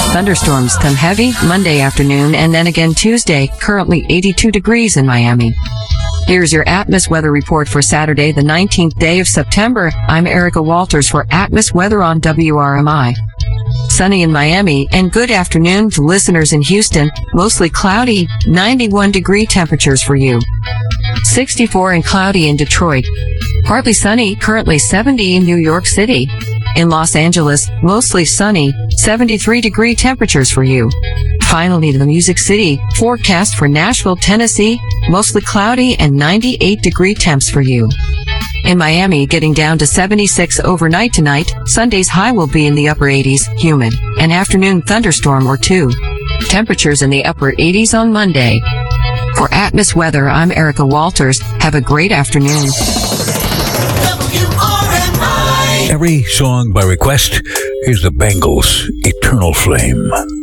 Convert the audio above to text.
Thunderstorms come heavy Monday afternoon and then again Tuesday, currently 82 degrees in Miami. Here's your Atmos weather report for Saturday, the 19th day of September. I'm Erica Walters for Atmos Weather on WRMI. Sunny in Miami and good afternoon to listeners in Houston. Mostly cloudy, 91 degree temperatures for you. 64 and cloudy in Detroit. Partly sunny, currently 70 in New York City. In Los Angeles, mostly sunny, 73 degree temperatures for you. Finally, the Music City, forecast for Nashville, Tennessee, mostly cloudy and 98 degree temps for you. In Miami, getting down to 76 overnight tonight. Sunday's high will be in the upper 80s, humid. An afternoon thunderstorm or two. Temperatures in the upper 80s on Monday. For Atmos Weather, I'm Erica Walters. Have a great afternoon. Every song by request. Here's the Bangles' Eternal Flame.